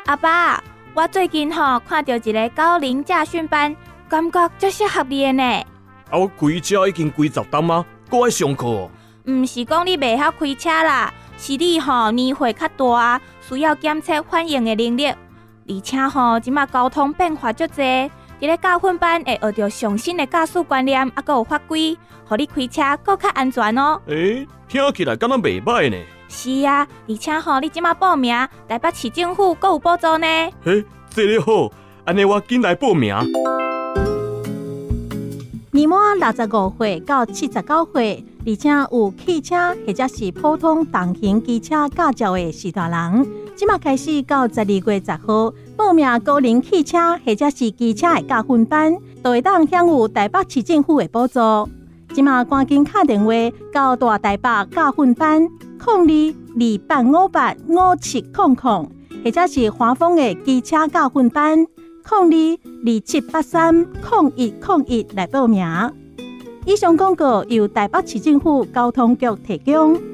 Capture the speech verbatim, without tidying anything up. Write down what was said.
阿爸，我最近吼、喔、看到一个高龄驾训班，感觉足适合你的呢。 啊，我开车已经几十担啊，搁爱上课哦。 毋是讲你袂晓开车啦，是你吼、喔、年岁较大，需要检测反应的能力。而且吼、喔，即马交通变化足侪，伫咧教训班会学到上新的驾驶观念，啊，搁有法规，互你开车搁较安全哦。 诶、欸，听起来敢若袂歹呢。 是啊，而且吼、喔，你即马报名，台北市政府搁有补助呢。 嘿，这个好，安尼我紧来报名。 年满六十五岁到七十九岁，而且有汽车或者是普通重型机车驾照的是大人，即马开始到十二月十号报名高龄汽车或者是机车的驾训班，都会当享有台北市政府的补助。即马赶紧打电话到大台北驾训班零二二八五八五七零零，或者是华丰的机车驾训班零二二七八三零一零一来报名。以上广告由台北市政府交通局提供。